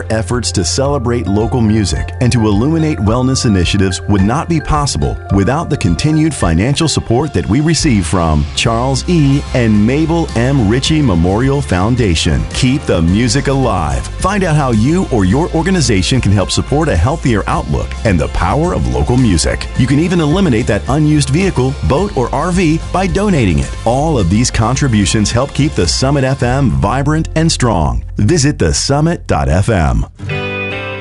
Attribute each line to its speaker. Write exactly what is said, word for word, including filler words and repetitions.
Speaker 1: Our efforts to celebrate local music and to illuminate wellness initiatives would not be possible without the continued financial support that we receive from Charles E. and Mabel M. Ritchie Memorial Foundation. Keep the music alive. Find out how you or your organization can help support a healthier outlook and the power of local music. You can even eliminate that unused vehicle, boat, or R V by donating it. All of these contributions help keep the Summit F M vibrant and strong. Visit the summit dot f m.